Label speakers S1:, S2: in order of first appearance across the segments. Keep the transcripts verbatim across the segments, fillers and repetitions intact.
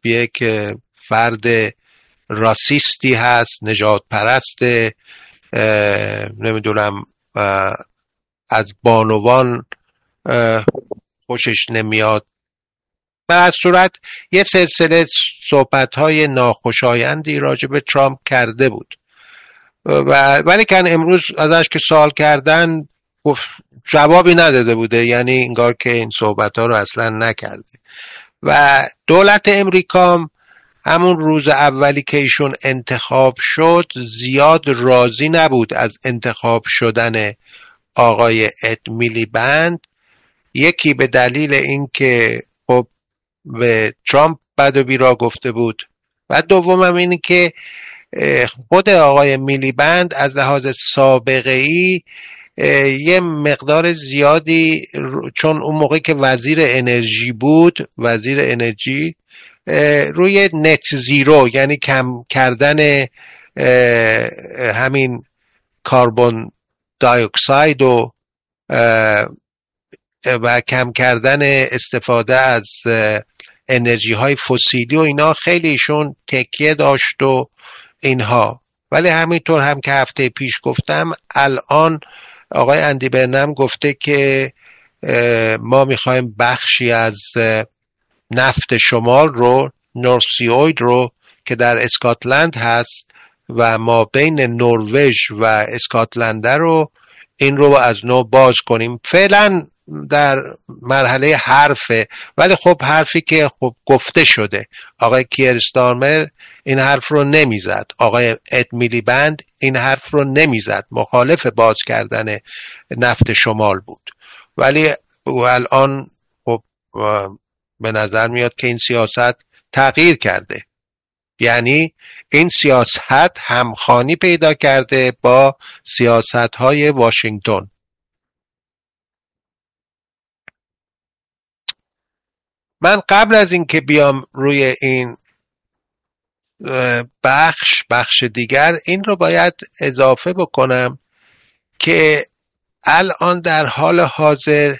S1: یک فرد راسیستی هست، نژاد پرست، نمیدونم از بانوان خوشش نمیاد. به هر صورت یه سلسله صحبت‌های ناخوشایندی راجع به ترامپ کرده بود و ولی کن امروز ازش که سوال کردن گفت جوابی نداده بوده، یعنی انگار که این صحبت‌ها رو اصلا نکرده. و دولت امریکا همون روز اولی که ایشون انتخاب شد زیاد راضی نبود از انتخاب شدن آقای اد میلیبند، یکی به دلیل اینکه خب به ترامپ بد و بیرا گفته بود و دومم اینه که خود آقای میلیبند از لحاظ سابقه ای یه مقدار زیادی، چون اون موقعی که وزیر انرژی بود وزیر انرژی روی نت زیرو، یعنی کم کردن همین کربن دی اکساید و و کم کردن استفاده از انرژی های فسیلی و اینا خیلی ایشون تکیه داشت و اینها. ولی همینطور هم که هفته پیش گفتم، الان آقای اندی برنم گفته که ما میخوایم بخشی از نفت شمال رو، نورث سی اویل رو که در اسکاتلند هست و ما بین نروژ و اسکاتلند رو این رو از نو باز کنیم. فعلا در مرحله حرفه، ولی خب حرفی که خب گفته شده. آقای کیر استارمر این حرف رو نمیزد، آقای اد میلیبند این حرف رو نمیزد، مخالف باز کردن نفت شمال بود. ولی الان خب به نظر میاد که این سیاست تغییر کرده، یعنی این سیاست همخوانی پیدا کرده با سیاست‌های واشنگتن. من قبل از این که بیام روی این بخش بخش دیگر این رو باید اضافه بکنم که الان در حال حاضر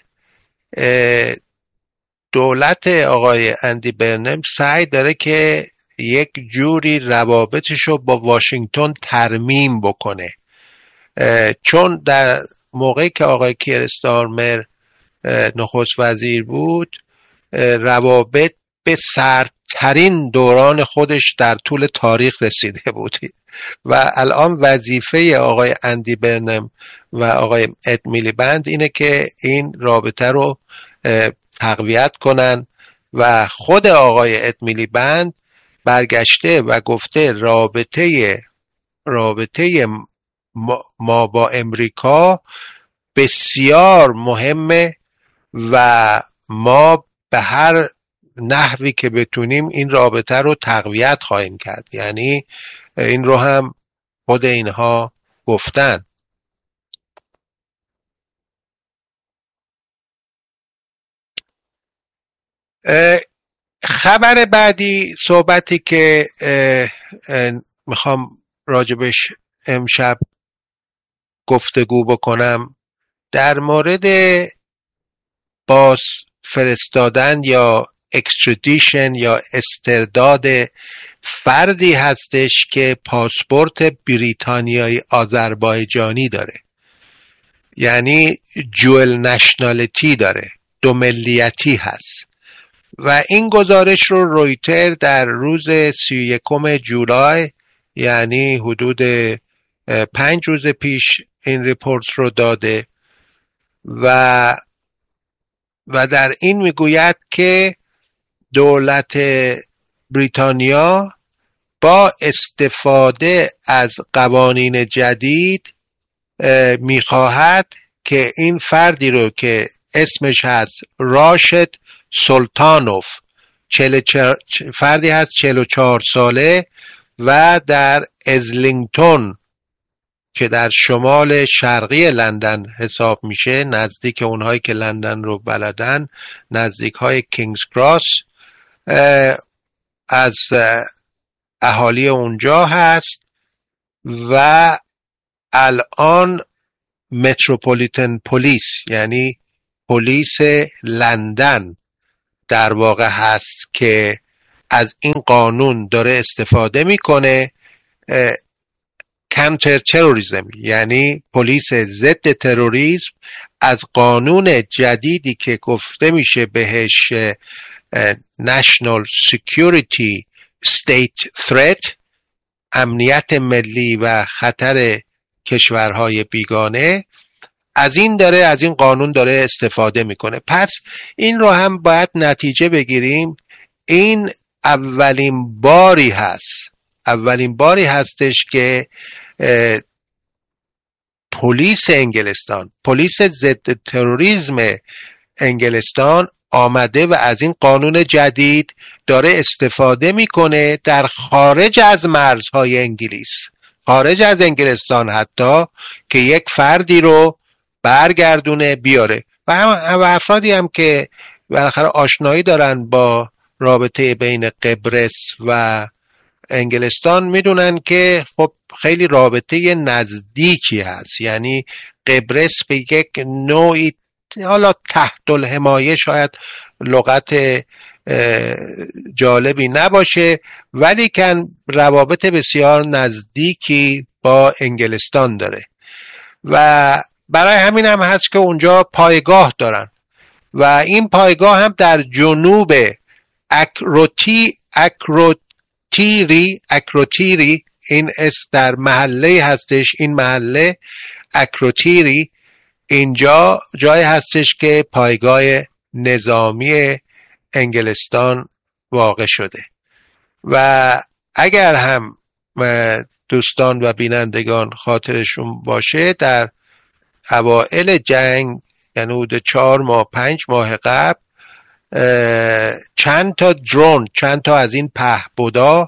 S1: دولت آقای اندی برنم سعی داره که یک جوری روابطش رو با واشنگتن ترمیم بکنه، چون در موقعی که آقای کیر استارمر نخست وزیر بود روابط به سردترین دوران خودش در طول تاریخ رسیده بود و الان وظیفه آقای اندی برنم و آقای اد میلیبند اینه که این رابطه رو تقویت کنن و خود آقای اد میلیبند برگشته و گفته رابطه رابطه ما با امریکا بسیار مهمه و ما به هر نحوی که بتونیم این رابطه رو تقویت خواهیم کرد. یعنی این رو هم خود اینها گفتن. خبر بعدی، صحبتی که میخوام راجبش امشب گفتگو بکنم در مورد باز فرستادن یا اکسترادیشن یا استرداد فردی هستش که پاسپورت بریتانیایی آذربایجانی داره، یعنی جوئل نشنالیتی داره، دو ملیتی هست. و این گزارش رو رویتر در روز سی و یکم جولای، یعنی حدود پنج روز پیش این ریپورت رو داده و و در این میگوید که دولت بریتانیا با استفاده از قوانین جدید میخواهد که این فردی رو که اسمش هست راشد سلطانوف، فردی هست چهل و چهار ساله و در ازلینگتون که در شمال شرقی لندن حساب میشه، نزدیک اونهایی که لندن رو بلدن، نزدیک های کینگز کراس، از اهالی اونجا هست و الان متروپولیتن پلیس یعنی پلیس لندن در واقع هست که از این قانون داره استفاده میکنه، کانتر تروریسم، یعنی پلیس ضد تروریسم از قانون جدیدی که گفته میشه بهش National Security State Threat، امنیت ملی و خطر کشورهای بیگانه، از این داره از این قانون داره استفاده میکنه. پس این رو هم باید نتیجه بگیریم، این اولین باری هست اولین باری هستش که پلیس انگلستان، پلیس ضد تروریسم انگلستان آمده و از این قانون جدید داره استفاده میکنه در خارج از مرزهای انگلیس، خارج از انگلستان، حتی که یک فردی رو برگردونه بیاره. و هم افرادی هم که بالاخره آشنایی دارن با رابطه بین قبرس و انگلستان میدونن که خب خیلی رابطه نزدیکی هست، یعنی قبرس به یک نوعی، حالا تحت الحمایه شاید لغت جالبی نباشه، ولی کن روابط بسیار نزدیکی با انگلستان داره و برای همین هم هست که اونجا پایگاه دارن و این پایگاه هم در جنوب اکروتی اکروتیری اکروتیری این است، در محله هستش، این محله اکروتیری، اینجا جای هستش که پایگاه نظامی انگلستان واقع شده. و اگر هم دوستان و بینندگان خاطرشون باشه، در اوائل جنگ، یعنی حدود چهار ماه پنج ماه قبل، چند تا درون، چند تا از این پهپودا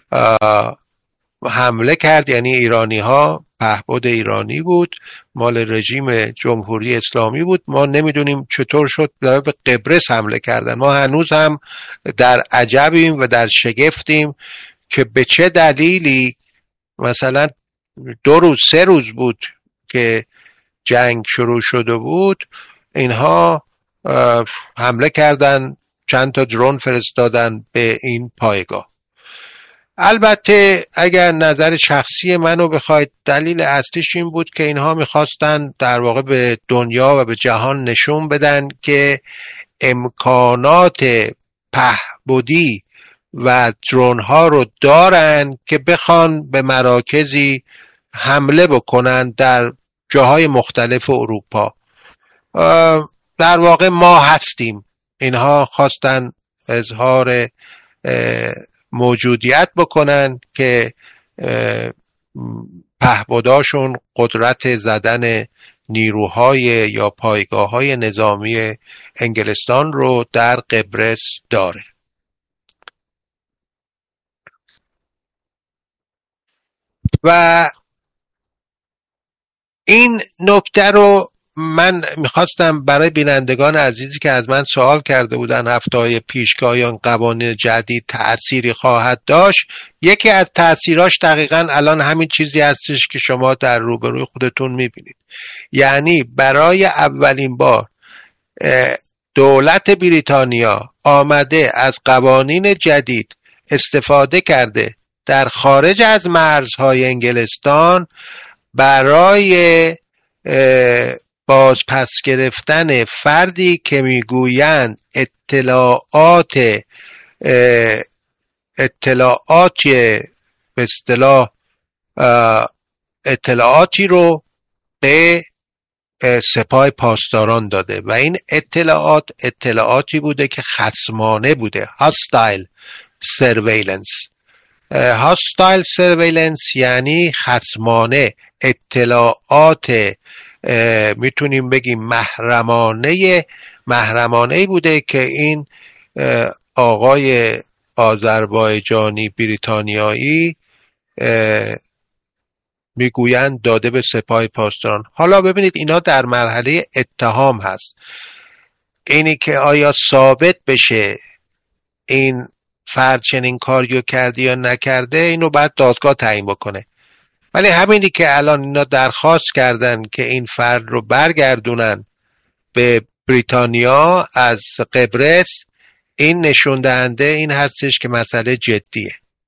S1: حمله کرد، یعنی ایرانی ها، پهپاد ایرانی بود مال رژیم جمهوری اسلامی بود. ما نمیدونیم چطور شد به قبرس حمله کردن، ما هنوز هم در عجبیم و در شگفتیم که به چه دلیلی مثلا دو روز سه روز بود که جنگ شروع شده بود، اینها حمله کردن، چند تا درون فرستادن به این پایگاه. البته اگر نظر شخصی منو بخواید، دلیل اصلیش این بود که اینها میخواستن در واقع به دنیا و به جهان نشون بدن که امکانات پهپادی و درون ها رو دارن که بخوان به مراکزی حمله بکنن در جاهای مختلف اروپا. در واقع ما هستیم. اینها خواستن اظهار موجودیت بکنن که پهپاداشون قدرت زدن نیروهای یا پایگاه‌های نظامی انگلستان رو در قبرس داره. و این نکته رو من میخواستم برای بینندگان عزیزی که از من سوال کرده بودن هفته‌های پیش که آیا قوانین جدید تأثیری خواهد داشت، یکی از تأثیراش دقیقاً الان همین چیزی هستش که شما در روبروی خودتون میبینید. یعنی برای اولین بار دولت بریتانیا آمده از قوانین جدید استفاده کرده در خارج از مرزهای انگلستان برای باز پس گرفتن فردی که میگویند اطلاعات اطلاعاتی به اصطلاح اطلاعاتی رو به سپاه پاسداران داده و این اطلاعات اطلاعاتی بوده که خصمانه بوده. hostile surveillance. hostile surveillance یعنی خصمانه، اطلاعات میتونیم بگیم محرمانه محرمانه بوده که این آقای آذربایجانی بریتانیایی میگویند داده به سپاه پاسداران. حالا ببینید اینا در مرحله اتهام هست، اینی که آیا ثابت بشه این فرد چنین کاریو کرده یا نکرده، اینو بعد دادگاه تعیین بکنه. ولی همینی که الان اینا درخواست کردن که این فرد رو برگردونن به بریتانیا از قبرس، این نشون دهنده این هستش که مسئله جدیه.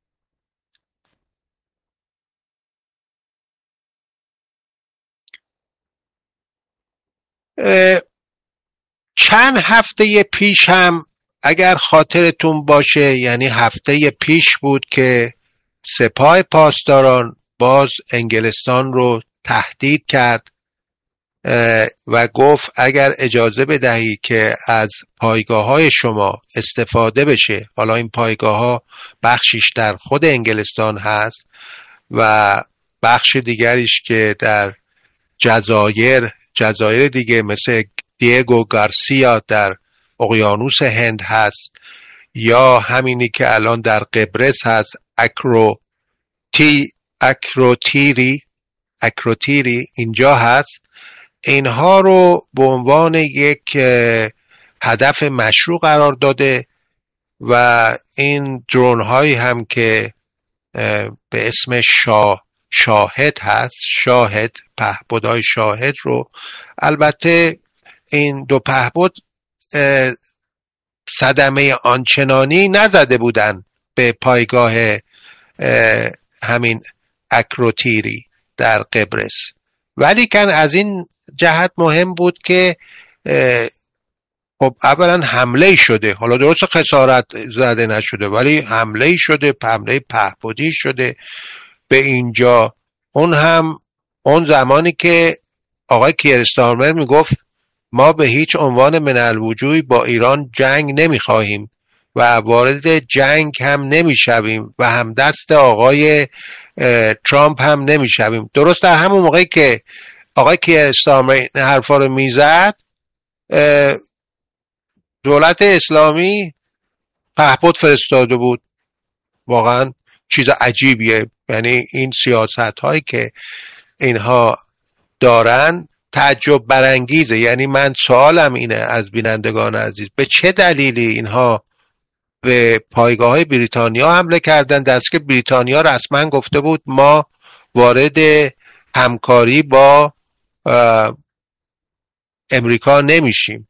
S1: چند هفته پیش هم اگر خاطرتون باشه، یعنی هفته پیش بود که سپاه پاسداران باز انگلستان رو تهدید کرد و گفت اگر اجازه بدهی که از پایگاه های شما استفاده بشه، حالا این پایگاه ها بخشیش در خود انگلستان هست و بخش دیگریش که در جزایر جزایر دیگه مثل دیگو گارسیا در اقیانوس هند هست، یا همینی که الان در قبرس هست، اکرو تی اکروتیری اکروتیری اینجا هست. اینها رو به عنوان یک هدف مشروع قرار داده و این درون هایی هم که به اسم شاه شاهد هست، شاهد پهپادهای شاهد رو، البته این دو پهپاد صدمه آنچنانی نزده بودن به پایگاه همین اکروتیری در قبرس، ولی کن از این جهت مهم بود که خب اولا حمله شده، حالا درست خسارت زده نشده ولی حمله شده، حمله پهپادی شده به اینجا. اون هم اون زمانی که آقای کیر استارمر میگفت ما به هیچ عنوان من الوجوه با ایران جنگ نمیخواهیم و وارد جنگ هم نمیشویم و هم دست آقای ترامپ هم نمیشویم. درست در همون موقعی که آقای کیر استارمر این حرفا رو میزد، دولت اسلامی پهپاد فرستاده بود. واقعا چیز عجیبیه، یعنی این سیاست هایی که اینها دارن تعجب برانگیزه. یعنی من سوالم اینه از بینندگان عزیز، به چه دلیلی اینها به پایگاه های بریتانیا حمله کردن، دست که بریتانیا رسما گفته بود ما وارد همکاری با امریکا نمیشیم.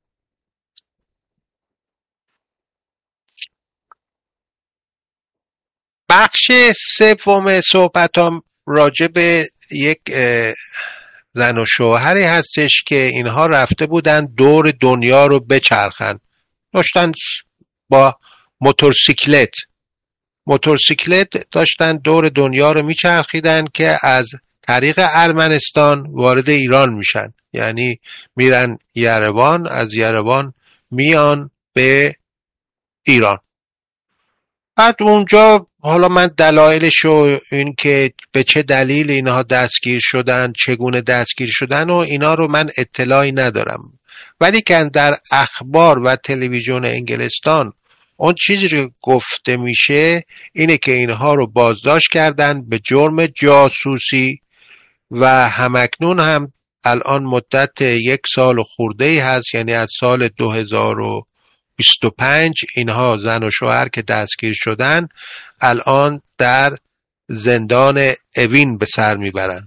S1: بخش سوم صحبتام راجع به یک زن و شوهری هستش که اینها رفته بودن دور دنیا رو بچرخن، داشتن با موتورسیکلت موتورسیکلت داشتن دور دنیا رو میچرخیدن که از طریق ارمنستان وارد ایران میشن، یعنی میرن یروان، از یروان میان به ایران. بعد اونجا حالا من دلایلشو، این که به چه دلیل اینها دستگیر شدن، چگونه دستگیر شدن و اینا رو من اطلاعی ندارم، ولی که در اخبار و تلویزیون انگلستان اون چیزی که گفته میشه اینه که اینها رو بازداشت کردن به جرم جاسوسی و همکنون هم الان مدت یک سال خورده هست، یعنی از سال دو هزار و بیست و پنج اینها زن و شوهر که دستگیر شدن الان در زندان اوین به سر میبرن.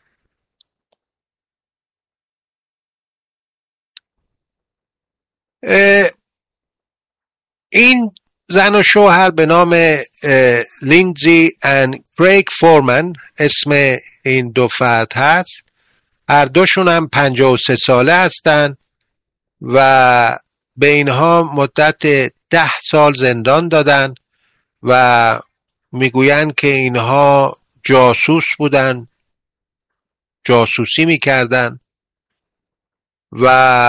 S1: این زن و شوهر به نام لیندزی اند کریگ فورمن اسم این دو فرد هست. هر دوشون هم پنجاه و سه ساله هستن و به اینها مدت ده سال زندان دادن و میگویند که اینها جاسوس بودن، جاسوسی میکردن و,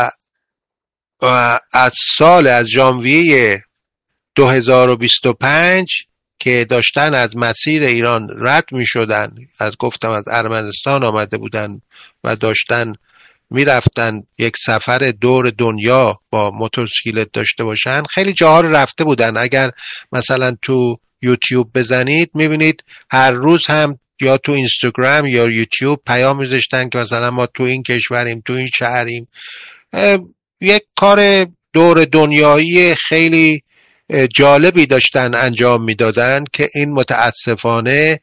S1: و از سال از ژانویه دو هزار و بیست و پنج که داشتن از مسیر ایران رد میشدن، از گفتم از ارمنستان آمده بودن و داشتن میرفتن یک سفر دور دنیا با موتورسیکلت داشته باشن، خیلی جاها رو رفته بودن. اگر مثلا تو یوتیوب بزنید میبینید هر روز هم یا تو اینستاگرام یا یوتیوب پیام میذاشتن که مثلا ما تو این کشوریم، تو این شهریم. یک کار دور دنیایی خیلی جالبی داشتن انجام میدادن که این متاسفانه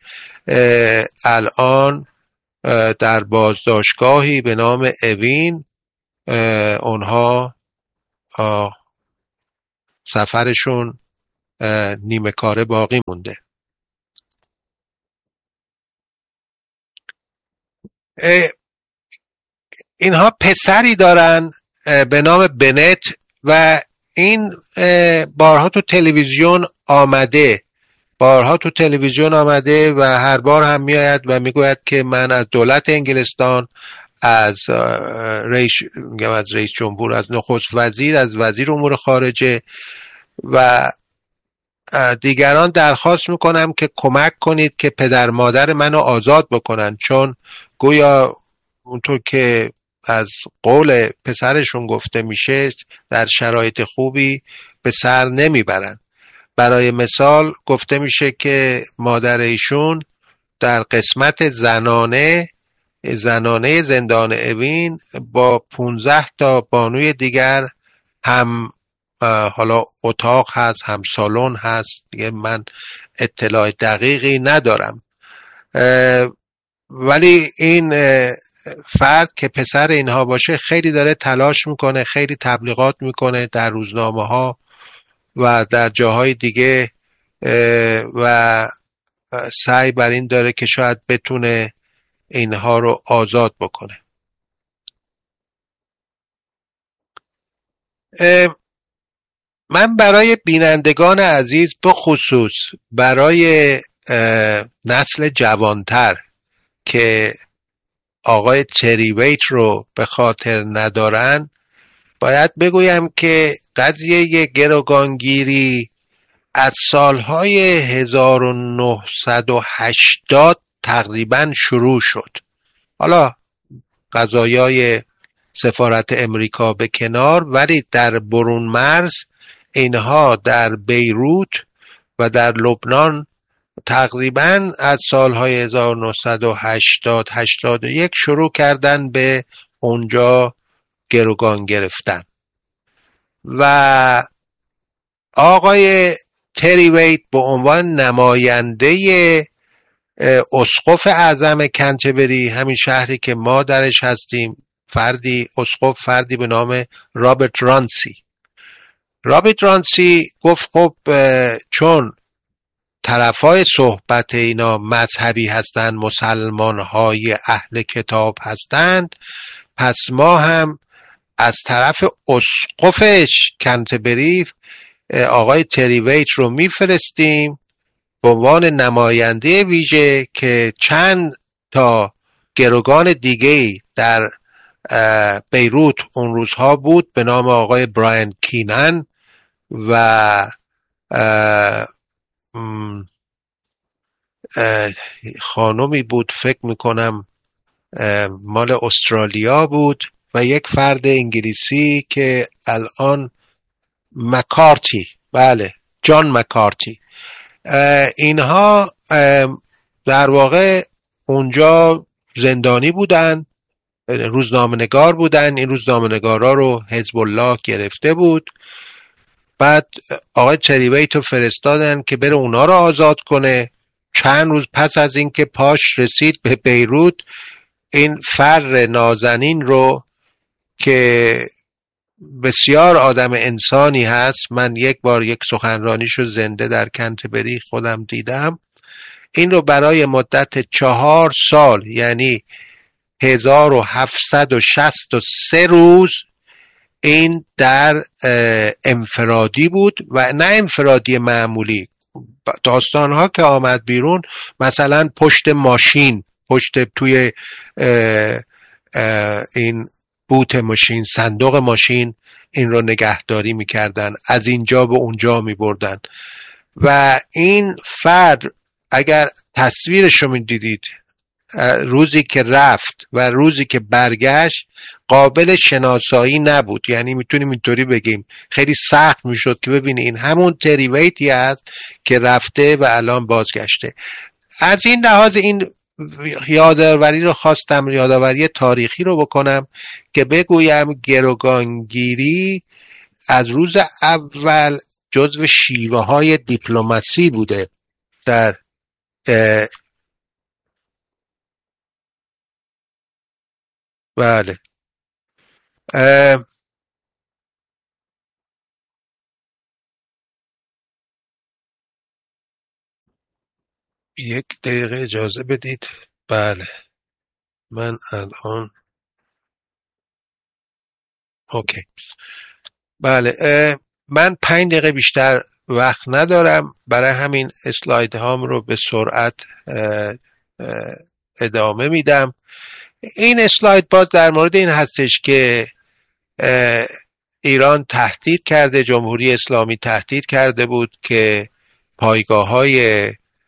S1: الان در بازداشتگاهی به نام اوین اونها سفرشون نیمه کاره باقی مونده. اینها پسری دارن به نام بنت و این بارها تو تلویزیون آمده بارها تو تلویزیون آمده و هر بار هم میآید و میگوید که من از دولت انگلستان، از رئیس میگم از رئیس جمهور، از نخست وزیر، از وزیر امور خارجه و دیگران درخواست میکنم که کمک کنید که پدر مادر منو آزاد بکنن، چون گویا اونطور که از قول پسرشون گفته میشه در شرایط خوبی به سر نمیبرن. برای مثال گفته میشه که مادر ایشون در قسمت زنانه زنانه زندان اوین با پونزده تا بانوی دیگر هم حالا اتاق هست، هم سالن هست، دیگه من اطلاع دقیقی ندارم، ولی این فرد که پسر اینها باشه خیلی داره تلاش میکنه، خیلی تبلیغات میکنه در روزنامه ها و در جاهای دیگه و سعی بر این داره که شاید بتونه اینها رو آزاد بکنه. من برای بینندگان عزیز، به خصوص برای نسل جوانتر که آقای چریویت رو به خاطر ندارن، باید بگویم که قضیه گروگانگیری از سالهای هزار و نهصد و هشتاد تقریبا شروع شد. حالا قضایای سفارت امریکا به کنار، ولی در برون مرز اینها در بیروت و در لبنان تقریبا از سالهای هزار و نهصد و هشتاد هشتاد و یک شروع کردن به اونجا گروگان گرفتن و آقای تریویت به عنوان نماینده اسقف اعظم کنتبری، همین شهری که ما درش هستیم، فردی اسقف فردی به نام رابرت رانسی رابرت رانسی گفت خب چون طرفای صحبت اینا مذهبی هستند، مسلمان های اهل کتاب هستند، پس ما هم از طرف اسقفش کنتبری آقای تریویت رو میفرستیم به عنوان نماینده ویژه که چند تا گروگان دیگه در بیروت اون روزها بود به نام آقای براین کینان و خانومی بود فکر میکنم مال استرالیا بود و یک فرد انگلیسی که الان مکارتی، بله جان مکارتی، اینها در واقع اونجا زندانی بودن، روزنامه‌نگار بودن. این روزنامه‌نگارا رو حزب الله گرفته بود. بعد آقای چریویت رو فرستادن که بره اونا رو آزاد کنه. چند روز پس از اینکه پاش رسید به بیروت، این فر نازنین رو که بسیار آدم انسانی هست، من یک بار یک سخنرانیشو زنده در کنتبری خودم دیدم، این رو برای مدت چهار سال یعنی هزار و هفتصد و شصت و سه روز این در انفرادی بود و نه انفرادی معمولی. داستانها که آمد بیرون مثلا پشت ماشین، پشت توی اه اه این بوت ماشین، صندوق ماشین این رو نگهداری میکردن، از اینجا به اونجا میبردن و این فرد اگر تصویرش رو میدیدید روزی که رفت و روزی که برگشت قابل شناسایی نبود. یعنی میتونیم اینطوری بگیم خیلی سخت میشد که ببینی این همون تریویتی است که رفته و الان بازگشته. از این لحاظ این یادآوری رو خواستم، یادآوری تاریخی رو بکنم که بگویم گروگانگیری از روز اول جزو شیوه های دیپلماسی بوده در بله یک دقیقه اجازه بدید. بله من الان اوکی. بله من پنج دقیقه بیشتر وقت ندارم، برای همین اسلاید هام رو به سرعت ادامه میدم. این اسلاید باز در مورد این هستش که ایران تهدید کرده، جمهوری اسلامی تهدید کرده بود که پایگاه های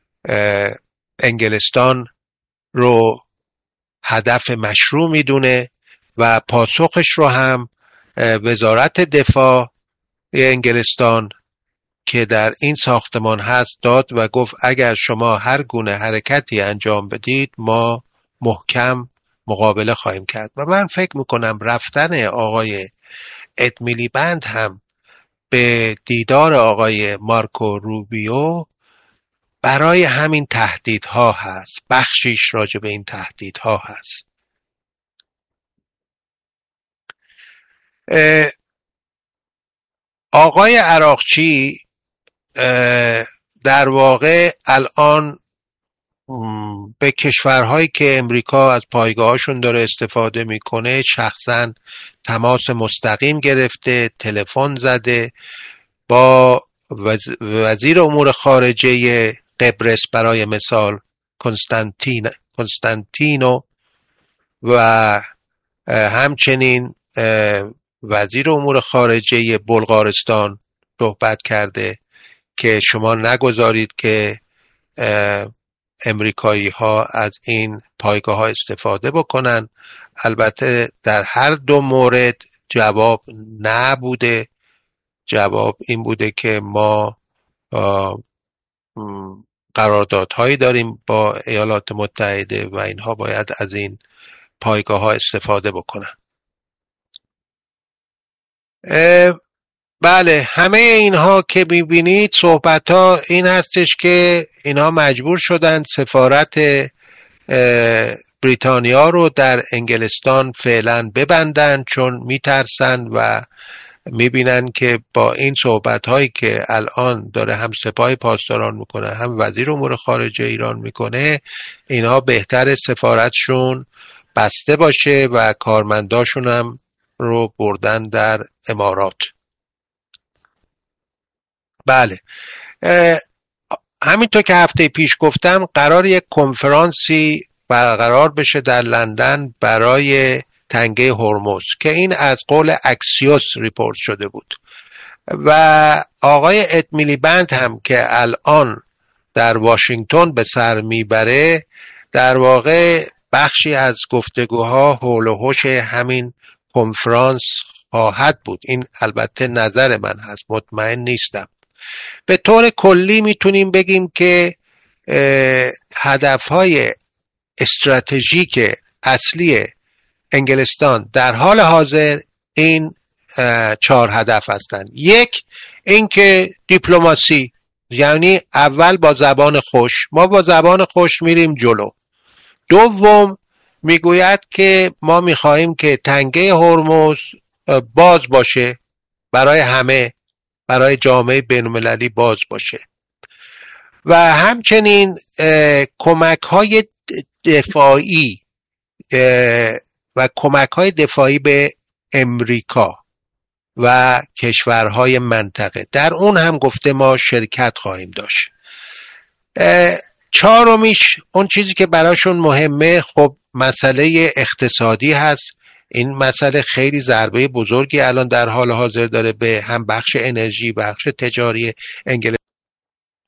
S1: انگلستان رو هدف مشروع میدونه و پاسخش رو هم وزارت دفاع انگلستان که در این ساختمان هست داد و گفت اگر شما هر گونه حرکتی انجام بدید ما محکم مقابله خواهیم کرد. و من فکر میکنم رفتن آقای اد میلیبند هم به دیدار آقای مارکو روبیو برای همین تهدیدها هست، بخشیش راجع به این تهدیدها هست. آقای عراقچی در واقع الان به کشورهایی که امریکا از پایگاهاشون داره استفاده میکنه شخصا تماس مستقیم گرفته، تلفن زده، با وزیر امور خارجه قبرس برای مثال کنستانتین کنستانتینو و همچنین وزیر امور خارجه بلغارستان صحبت کرده که شما نگذارید که امریکایی ها از این پایگاه ها استفاده بکنن. البته در هر دو مورد جواب نبوده، جواب این بوده که ما قراردادهایی داریم با ایالات متحده و اینها باید از این پایگاه ها استفاده بکنن. بله همه اینها که میبینید صحبت ها این هستش که اینها مجبور شدن سفارت بریتانیا رو در انگلستان فعلا ببندن چون میترسن و میبینن که با این صحبت هایی که الان داره هم سپاه پاسداران میکنه هم وزیر امور خارجه ایران میکنه اینها بهتر سفارتشون بسته باشه و کارمنداشون هم رو بردن در امارات. بله همینطور که هفته پیش گفتم قرار یک کنفرانسی برقرار بشه در لندن برای تنگه هرمز که این از قول اکسیوس ریپورت شده بود و آقای اد میلیبند هم که الان در واشنگتن به سر میبره در واقع بخشی از گفتگوها حول و حوش همین کنفرانس خواهد بود. این البته نظر من هست، مطمئن نیستم. به طور کلی میتونیم بگیم که هدفهای استراتژیک اصلی انگلستان در حال حاضر این چهار هدف هستند. یک اینکه دیپلماسی، یعنی اول با زبان خوش، ما با زبان خوش میریم جلو. دوم میگوید که ما میخواهیم که تنگه هرمز باز باشه برای همه، برای جامعه بین‌المللی باز باشه و همچنین کمک های دفاعی و کمک های دفاعی به امریکا و کشورهای منطقه در اون هم گفته ما شرکت خواهیم داشت. چهارمیش اون چیزی که براشون مهمه خب مسئله اقتصادی هست. این مسئله خیلی ضربه بزرگی الان در حال حاضر داره به هم بخش انرژی، بخش تجاری انگلستان